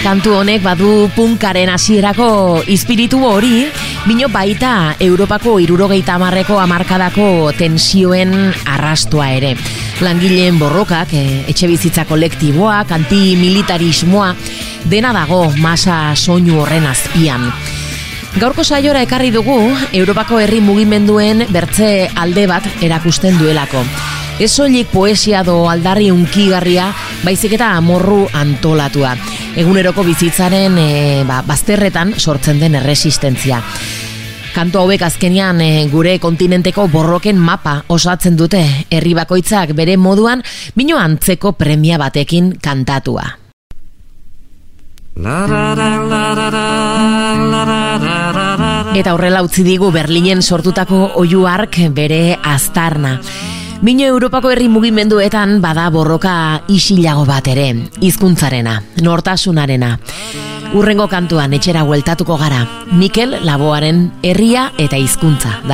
Kantu honek badu punkaren hasierako izpiritu hori, bino baita Europako 70ko hamarkadako tensioen arrastoa ere. Langileen borrokak, etxebizitza kolektiboak, antimilitarismoa, dena dago masa soinu horren azpian. Gaurko saiora ekarri dugu Europako herri mugimenduen bertze alde bat erakusten duelako. Ez soilik poesia do aldarri unkigarria, baizik eta amorru antolatua. Eguneroko bizitzaren bazterretan sortzen den erresistentzia. Kantu hauek azkenean gure kontinenteko borroken mapa osatzen dute, herri bakoitzak bere moduan bino antzeko premia batekin kantatua. Eta horrela utzi digu Berlinen sortutako oihu hark bere aztarna. Bino Europako herri mugimenduetan bada borroka isilago bat ere, hizkuntzarena, nortasunarena. Hurrengo kantuan etxera bueltatuko gara, Mikel Laboaren herria eta hizkuntza da.